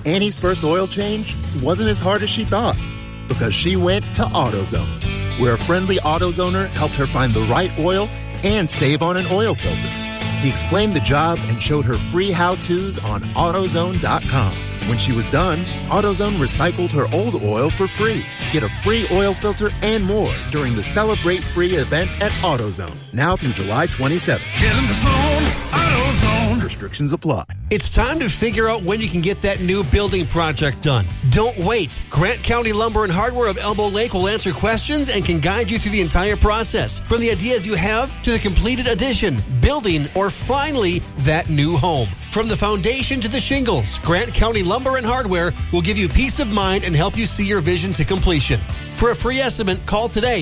Annie's first oil change wasn't as hard as she thought because she went to AutoZone, where a friendly AutoZoner helped her find the right oil and save on an oil filter. He explained the job and showed her free how-tos on AutoZone.com. When she was done, AutoZone recycled her old oil for free. Get a free oil filter and more during the Celebrate Free event at AutoZone, now through July 27th. Get in the zone, AutoZone. Restrictions apply. It's time to figure out when you can get that new building project done. Don't wait. Grant County Lumber and Hardware of Elbow Lake will answer questions and can guide you through the entire process, from the ideas you have to the completed addition, building, or finally, that new home. From the foundation to the shingles, Grant County Lumber and Hardware will give you peace of mind and help you see your vision to completion. For a free estimate, call today,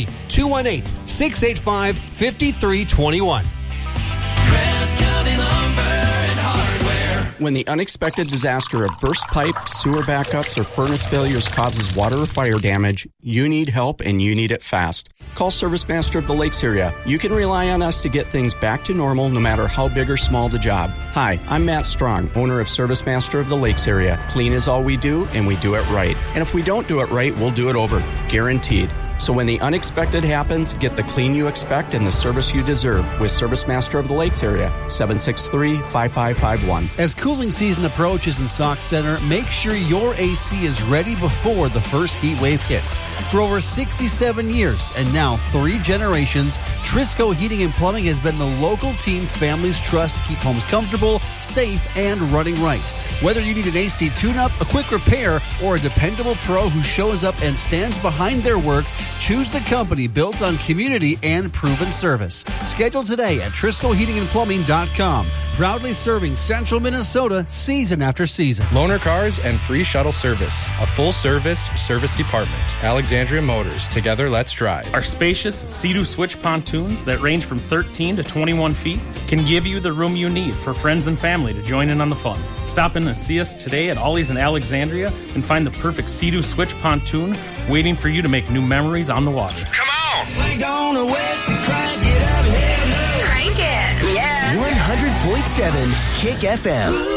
218-685-5321. Grant County Lumber and Hardware. When the unexpected disaster of burst pipe, sewer backups, or furnace failures causes water or fire damage, you need help and you need it fast. Call Service Master of the Lakes area. You can rely on us to get things back to normal no matter how big or small the job. Hi, I'm Matt Strong, owner of Service Master of the Lakes area. Clean is all we do, and we do it right. And if we don't do it right, we'll do it over. Guaranteed. So when the unexpected happens, get the clean you expect and the service you deserve with Service Master of the Lakes area, 763-5551. As cooling season approaches in Sauk Center, make sure your AC is ready before the first heat wave hits. For over 67 years and now 3 generations, Trisco Heating and Plumbing has been the local team families trust to keep homes comfortable, safe, and running right. Whether you need an AC tune-up, a quick repair, or a dependable pro who shows up and stands behind their work, choose the company built on community and proven service. Schedule today at TriscoHeatingandPlumbing.com. Proudly serving Central Minnesota season after season. Loaner Cars and free shuttle service. A full-service service department. Alexandria Motors. Together, let's drive. Our spacious Sea-Doo switch pontoons that range from 13 to 21 feet can give you the room you need for friends and family to join in on the fun. Stop in and see us today at Ollie's in Alexandria and find the perfect Sea-Doo switch pontoon waiting for you to make new memories on the water. Come on! We're gonna wait to crank it up, hell no! Crank it! Yeah! 100.7 Kick FM.